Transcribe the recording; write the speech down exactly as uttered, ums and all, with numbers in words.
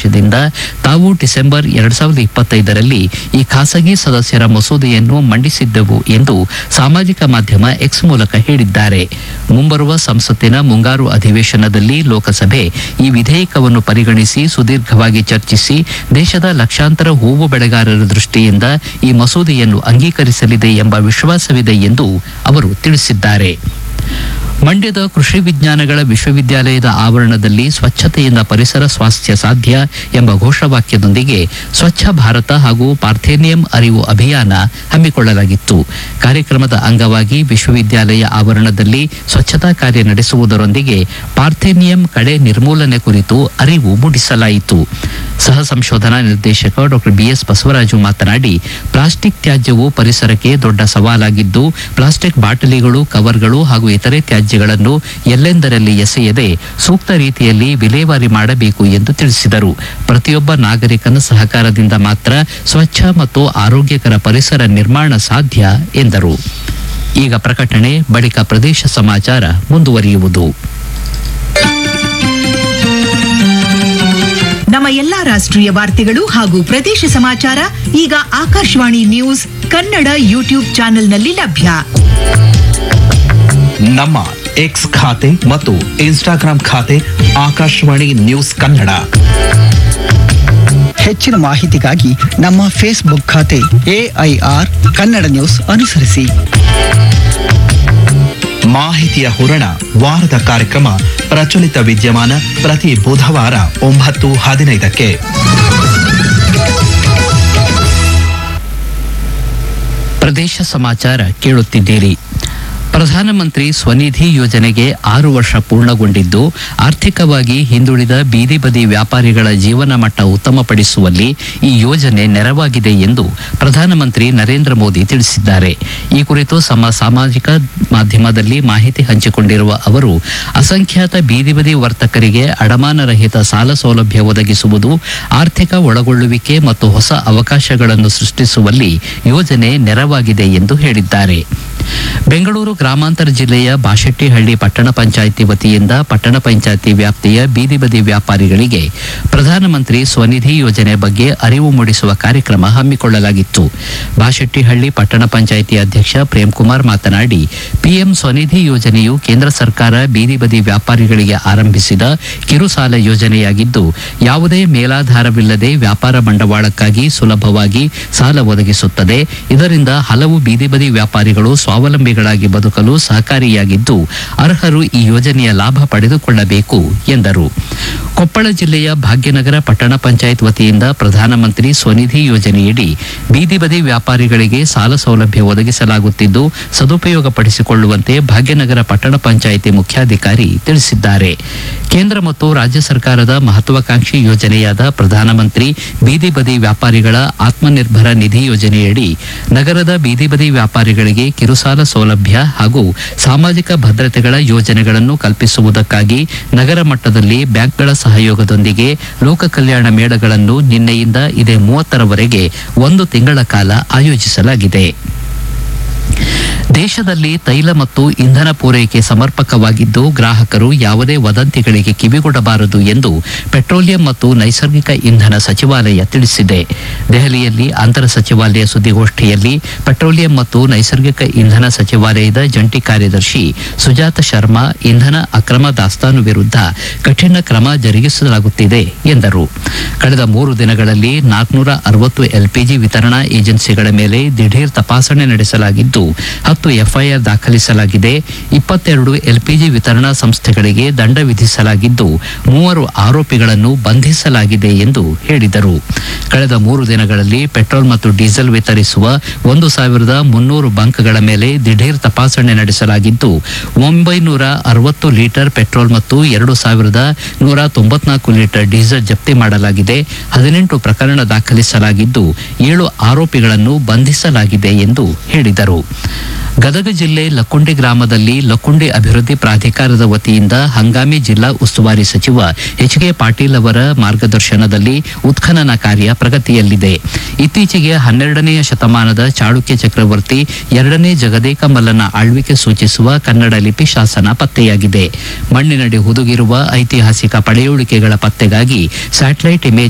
ಉದ್ದೇಶದಿಂದ ತಾವು ಡಿಸೆಂಬರ್ ಎರಡ್ ಸಾವಿರದ ಇಪ್ಪತ್ತೈದರಲ್ಲಿ ಈ ಖಾಸಗಿ ಸದಸ್ಯರ ಮಸೂದೆಯನ್ನು ಮಂಡಿಸಿದ್ದೆವು ಎಂದು ಸಾಮಾಜಿಕ ಮಾಧ್ಯಮ ಎಕ್ಸ್ ಮೂಲಕ ಹೇಳಿದ್ದಾರೆ. ಮುಂಬರುವ ಸಂಸತ್ತಿನ ಮುಂಗಾರು ಅಧಿವೇಶನದಲ್ಲಿ ಲೋಕಸಭೆ ಈ ವಿಧೇಯಕವನ್ನು ಪರಿಗಣಿಸಿ ಸುದೀರ್ಘವಾಗಿ ಚರ್ಚಿಸಿ ದೇಶದ ಲಕ್ಷಾಂತರ ಹೂವು ಬೆಳೆಗಾರರ ದೃಷ್ಟಿಯಿಂದ ಈ ಮಸೂದೆಯನ್ನು ಅಂಗೀಕರಿಸಲಿದೆ ಎಂಬ ವಿಶ್ವಾಸವಿದೆ ಎಂದು ಅವರು ತಿಳಿಸಿದ್ದಾರೆ. ಮಂಡ್ಯದ ಕೃಷಿ ವಿಜ್ಞಾನಗಳ ವಿಶ್ವವಿದ್ಯಾಲಯದ ಆವರಣದಲ್ಲಿ ಸ್ವಚ್ಛತೆಯಿಂದ ಪರಿಸರ ಸ್ವಾಸ್ಥ್ಯ ಸಾಧ್ಯ ಎಂಬ ಘೋಷವಾಕ್ಯದೊಂದಿಗೆ ಸ್ವಚ್ಛ ಭಾರತ ಹಾಗೂ ಪಾರ್ಥೇನಿಯಂ ಅರಿವು ಅಭಿಯಾನ ಹಮ್ಮಿಕೊಳ್ಳಲಾಗಿತ್ತು. ಕಾರ್ಯಕ್ರಮದ ಅಂಗವಾಗಿ ವಿಶ್ವವಿದ್ಯಾಲಯ ಆವರಣದಲ್ಲಿ ಸ್ವಚ್ಛತಾ ಕಾರ್ಯ ನಡೆಸುವುದರೊಂದಿಗೆ ಪಾರ್ಥೇನಿಯಂ ಕಳೆ ನಿರ್ಮೂಲನೆ ಕುರಿತು ಅರಿವು ಮೂಡಿಸಲಾಯಿತು. ಸಹ ಸಂಶೋಧನಾ ನಿರ್ದೇಶಕ ಡಾಕ್ಟರ್ ಬಿಎಸ್ ಬಸವರಾಜು ಮಾತನಾಡಿ, ಪ್ಲಾಸ್ಟಿಕ್ ತ್ಯಾಜ್ಯವು ಪರಿಸರಕ್ಕೆ ದೊಡ್ಡ ಸವಾಲಾಗಿದ್ದು ಪ್ಲಾಸ್ಟಿಕ್ ಬಾಟಲಿಗಳು, ಕವರ್ಗಳು ಹಾಗೂ ಇತರೆ ತ್ಯಾಜ್ಯಗಳನ್ನು ಎಲ್ಲೆಂದರಲ್ಲಿ ಎಸೆಯದೆ ಸೂಕ್ತ ರೀತಿಯಲ್ಲಿ ವಿಲೇವಾರಿ ಮಾಡಬೇಕು ಎಂದು ತಿಳಿಸಿದರು. ಪ್ರತಿಯೊಬ್ಬ ನಾಗರಿಕನ ಸಹಕಾರದಿಂದ ಮಾತ್ರ ಸ್ವಚ್ಛ ಮತ್ತು ಆರೋಗ್ಯಕರ ಪರಿಸರ ನಿರ್ಮಾಣ ಸಾಧ್ಯ ಎಂದರು. ಈಗ ಪ್ರಕಟಣೆ, ಬಳಿಕ ಪ್ರದೇಶ ಸಮಾಚಾರ ಮುಂದುವರಿಯುವುದು. ನಮ್ಮ ಎಲ್ಲಾ ರಾಷ್ಟ್ರೀಯ ವಾರ್ತೆಗಳು ಹಾಗೂ ಪ್ರದೇಶ ಸಮಾಚಾರ ಈಗ ಆಕಾಶವಾಣಿ ನ್ಯೂಸ್ ಕನ್ನಡ ಯೂಟ್ಯೂಬ್ ಚಾನೆಲ್ನಲ್ಲಿ ಲಭ್ಯ. ನಮ್ಮ ಎಕ್ಸ್ ಖಾತೆ ಮತ್ತು ಇನ್ಸ್ಟಾಗ್ರಾಂ ಖಾತೆ ಆಕಾಶವಾಣಿ ನ್ಯೂಸ್ ಕನ್ನಡ. ಹೆಚ್ಚಿನ ಮಾಹಿತಿಗಾಗಿ ನಮ್ಮ ಫೇಸ್ಬುಕ್ ಖಾತೆ ಎಐಆರ್ ಕನ್ನಡ ನ್ಯೂಸ್ ಅನುಸರಿಸಿ. ಮಾಹಿತಿಯ ಹೂರಣ ವಾರದ ಕಾರ್ಯಕ್ರಮ ಪ್ರಚಲಿತ ವಿದ್ಯಮಾನ ಪ್ರತಿ ಬುಧವಾರ ಒಂಬತ್ತು ಹದಿನೈದಕ್ಕೆ. ಪ್ರದೇಶ ಸಮಾಚಾರ ಕೇಳುತ್ತಿದ್ದೀರಿ. ಪ್ರಧಾನಮಂತ್ರಿ ಸ್ವನಿಧಿ ಯೋಜನೆಗೆ ಆರು ವರ್ಷ ಪೂರ್ಣಗೊಂಡಿದ್ದು ಆರ್ಥಿಕವಾಗಿ ಹಿಂದುಳಿದ ಬೀದಿ ಬದಿ ವ್ಯಾಪಾರಿಗಳ ಜೀವನ ಮಟ್ಟ ಉತ್ತಮಪಡಿಸುವಲ್ಲಿ ಈ ಯೋಜನೆ ನೆರವಾಗಿದೆ ಎಂದು ಪ್ರಧಾನಮಂತ್ರಿ ನರೇಂದ್ರ ಮೋದಿ ತಿಳಿಸಿದ್ದಾರೆ. ಈ ಕುರಿತು ತಮ್ಮ ಸಾಮಾಜಿಕ ಮಾಧ್ಯಮದಲ್ಲಿ ಮಾಹಿತಿ ಹಂಚಿಕೊಂಡಿರುವ ಅವರು, ಅಸಂಖ್ಯಾತ ಬೀದಿ ಬದಿ ವರ್ತಕರಿಗೆ ಅಡಮಾನರಹಿತ ಸಾಲ ಸೌಲಭ್ಯ ಒದಗಿಸುವುದು, ಆರ್ಥಿಕ ಒಳಗೊಳ್ಳುವಿಕೆ ಮತ್ತು ಹೊಸ ಅವಕಾಶಗಳನ್ನು ಸೃಷ್ಟಿಸುವಲ್ಲಿ ಯೋಜನೆ ನೆರವಾಗಿದೆ ಎಂದು ಹೇಳಿದ್ದಾರೆ. ಬೆಂಗಳೂರು ಗ್ರಾಮಾಂತರ ಜಿಲ್ಲೆಯ ಬಾಶೆಟ್ಟಿಹಳ್ಳಿ ಪಟ್ಟಣ ಪಂಚಾಯಿತಿ ವತಿಯಿಂದ ಪಟ್ಟಣ ಪಂಚಾಯಿತಿ ವ್ಯಾಪ್ತಿಯ ಬೀದಿ ಬದಿ ವ್ಯಾಪಾರಿಗಳಿಗೆ ಪ್ರಧಾನಮಂತ್ರಿ ಸ್ವನಿಧಿ ಯೋಜನೆ ಬಗ್ಗೆ ಅರಿವು ಮೂಡಿಸುವ ಕಾರ್ಯಕ್ರಮ ಹಮ್ಮಿಕೊಳ್ಳಲಾಗಿತ್ತು. ಬಾಶೆಟ್ಟಿಹಳ್ಳಿ ಪಟ್ಟಣ ಪಂಚಾಯಿತಿ ಅಧ್ಯಕ್ಷ ಪ್ರೇಮ್ಕುಮಾರ್ ಮಾತನಾಡಿ, ಪಿಎಂ ಸ್ವನಿಧಿ ಯೋಜನೆಯು ಕೇಂದ್ರ ಸರ್ಕಾರ ಬೀದಿ ಬದಿ ವ್ಯಾಪಾರಿಗಳಿಗೆ ಆರಂಭಿಸಿದ ಕಿರುಸಾಲ ಯೋಜನೆಯಾಗಿದ್ದು ಯಾವುದೇ ಮೇಲಾಧಾರವಿಲ್ಲದೆ ವ್ಯಾಪಾರ ಬಂಡವಾಳಕ್ಕಾಗಿ ಸುಲಭವಾಗಿ ಸಾಲ ಒದಗಿಸುತ್ತದೆ. ಇದರಿಂದ ಹಲವು ಬೀದಿ ಬದಿ ವ್ಯಾಪಾರಿಗಳು ಸ್ವಾವಲಂಬಿಗಳಾಗಿ ಬದುಕಲು ಸಹಕಾರಿಯಾಗಿದ್ದು ಅರ್ಹರು ಈ ಯೋಜನೆಯ ಲಾಭ ಪಡೆದುಕೊಳ್ಳಬೇಕು ಎಂದರು. ಕೊಪ್ಪಳ ಜಿಲ್ಲೆಯ ಭಾಗ್ಯನಗರ ಪಟ್ಟಣ ಪಂಚಾಯತ್ ವತಿಯಿಂದ ಪ್ರಧಾನಮಂತ್ರಿ ಸ್ವನಿಧಿ ಯೋಜನೆಯಡಿ ಬೀದಿ ಬದಿ ವ್ಯಾಪಾರಿಗಳಿಗೆ ಸಾಲ ಸೌಲಭ್ಯ ಒದಗಿಸಲಾಗುತ್ತಿದ್ದು ಸದುಪಯೋಗಪಡಿಸಿಕೊಳ್ಳುವಂತೆ ಭಾಗ್ಯನಗರ ಪಟ್ಟಣ ಪಂಚಾಯಿತಿ ಮುಖ್ಯಾಧಿಕಾರಿ ತಿಳಿಸಿದ್ದಾರೆ. ಕೇಂದ್ರ ಮತ್ತು ರಾಜ್ಯ ಸರ್ಕಾರದ ಮಹತ್ವಾಕಾಂಕ್ಷಿ ಯೋಜನೆಯಾದ ಪ್ರಧಾನಮಂತ್ರಿ ಬೀದಿ ಬದಿ ವ್ಯಾಪಾರಿಗಳ ಆತ್ಮನಿರ್ಭರ ನಿಧಿ ಯೋಜನೆಯಡಿ ನಗರದ ಬೀದಿ ಬದಿ ವ್ಯಾಪಾರಿಗಳಿಗೆ ಕಿರುಸಾಲ ಸೌಲಭ್ಯ ಹಾಗೂ ಸಾಮಾಜಿಕ ಭದ್ರತೆಗಳ ಯೋಜನೆಗಳನ್ನು ಕಲ್ಪಿಸುವುದಕ್ಕಾಗಿ ನಗರ ಮಟ್ಟದಲ್ಲಿ ಬ್ಯಾಂಕ್ಗಳ ಸಹಯೋಗದೊಂದಿಗೆ ಲೋಕ ಕಲ್ಯಾಣ ಮೇಳಗಳನ್ನು ನಿನ್ನೆಯಿಂದ ಇದೇ ಮೂವತ್ತರವರೆಗೆ ಒಂದು ತಿಂಗಳ ಕಾಲ ಆಯೋಜಿಸಲಾಗಿದೆ. ದೇಶದಲ್ಲಿ ತೈಲ ಮತ್ತು ಇಂಧನ ಪೂರೈಕೆ ಸಮರ್ಪಕವಾಗಿದ್ದು ಗ್ರಾಹಕರು ಯಾವುದೇ ವದಂತಿಗಳಿಗೆ ಕಿವಿಗೊಡಬಾರದು ಎಂದು ಪೆಟ್ರೋಲಿಯಂ ಮತ್ತು ನೈಸರ್ಗಿಕ ಇಂಧನ ಸಚಿವಾಲಯ ತಿಳಿಸಿದೆ. ದೆಹಲಿಯಲ್ಲಿ ಅಂತರ ಸಚಿವಾಲಯ ಸುದ್ದಿಗೋಷ್ಠಿಯಲ್ಲಿ ಪೆಟ್ರೋಲಿಯಂ ಮತ್ತು ನೈಸರ್ಗಿಕ ಇಂಧನ ಸಚಿವಾಲಯದ ಜಂಟಿ ಕಾರ್ಯದರ್ಶಿ ಸುಜಾತ ಶರ್ಮಾ ಇಂಧನ ಅಕ್ರಮ ದಾಸ್ತಾನು ವಿರುದ್ಧ ಕಠಿಣ ಕ್ರಮ ಜರುಗಿಸಲಾಗುತ್ತಿದೆ ಎಂದರು. ಕಳೆದ ಮೂರು ದಿನಗಳಲ್ಲಿ ನಾಲ್ಕುನೂರ ಅರವತ್ತು ಎಲ್ಪಿಜಿ ವಿತರಣಾ ಏಜೆನ್ಸಿಗಳ ಮೇಲೆ ದಿಢೀರ್ ತಪಾಸಣೆ ನಡೆಸಲಾಗಿದ್ದು ಹತ್ತು ಎಫ್ಐಆರ್ ದಾಖಲಿಸಲಾಗಿದೆ. ಇಪ್ಪತ್ತೆರಡು ಎಲ್ಪಿಜಿ ವಿತರಣಾ ಸಂಸ್ಥೆಗಳಿಗೆ ದಂಡ ವಿಧಿಸಲಾಗಿದ್ದು ಮೂವರು ಆರೋಪಿಗಳನ್ನು ಬಂಧಿಸಲಾಗಿದೆ ಎಂದು ಹೇಳಿದರು. ಕಳೆದ ಮೂರು ದಿನಗಳಲ್ಲಿ ಪೆಟ್ರೋಲ್ ಮತ್ತು ಡೀಸೆಲ್ ವಿತರಿಸುವ ಒಂದು ಸಾವಿರದ ಮುನ್ನೂರು ಬಂಕ್ಗಳ ಮೇಲೆ ದಿಢೀರ್ ತಪಾಸಣೆ ನಡೆಸಲಾಗಿದ್ದು ಒಂಬೈನೂರ ಅರವತ್ತು ಲೀಟರ್ ಪೆಟ್ರೋಲ್ ಮತ್ತು ಎರಡು ಸಾವಿರದ ನೂರ ತೊಂಬತ್ನಾಲ್ಕು ಲೀಟರ್ ಡೀಸೆಲ್ ಜಪ್ತಿ ಮಾಡಲಾಗಿದೆ. ಹದಿನೆಂಟು ಪ್ರಕರಣ ದಾಖಲಿಸಲಾಗಿದ್ದು ಏಳು ಆರೋಪಿಗಳನ್ನು ಬಂಧಿಸಲಾಗಿದೆ ಎಂದು ಹೇಳಿದರು. ಗದಗ ಜಿಲ್ಲೆ ಲಕ್ಕುಂಡಿ ಗ್ರಾಮದಲ್ಲಿ ಲಕ್ಕುಂಡಿ ಅಭಿವೃದ್ಧಿ ಪ್ರಾಧಿಕಾರದ ವತಿಯಿಂದ ಹಂಗಾಮಿ ಜಿಲ್ಲಾ ಉಸ್ತುವಾರಿ ಸಚಿವ ಎಚ್ ಕೆ ಪಾಟೀಲ್ ಅವರ ಮಾರ್ಗದರ್ಶನದಲ್ಲಿ ಉತ್ಖನನ ಕಾರ್ಯ ಪ್ರಗತಿಯಲ್ಲಿದೆ. ಇತ್ತೀಚೆಗೆ ಹನ್ನೆರಡನೆಯ ಶತಮಾನದ ಚಾಳುಕ್ಯ ಚಕ್ರವರ್ತಿ ಎರಡನೇ ಜಗದೇಕ ಮಲ್ಲನ ಆಳ್ವಿಕೆ ಸೂಚಿಸುವ ಕನ್ನಡ ಲಿಪಿ ಶಾಸನ ಪತ್ತೆಯಾಗಿದೆ. ಮಣ್ಣಿನಡಿ ಹುದುಗಿರುವ ಐತಿಹಾಸಿಕ ಪಳೆಯುಳಿಕೆಗಳ ಪತ್ತೆಗಾಗಿ ಸ್ಯಾಟಲೈಟ್ ಇಮೇಜ್